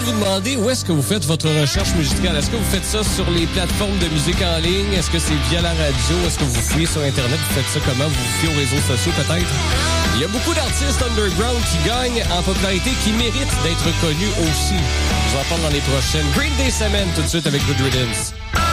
de vous demander où est-ce que vous faites votre recherche musicale. Est-ce que vous faites ça sur les plateformes de musique en ligne? Est-ce que c'est via la radio? Est-ce que vous fouillez sur Internet? Vous faites ça comment? Vous vous fiez aux réseaux sociaux peut-être? Il y a beaucoup d'artistes underground qui gagnent en popularité, qui méritent d'être connus aussi. Je vous en parle dans les prochaines Green Day Cement tout de suite avec Good Riddance.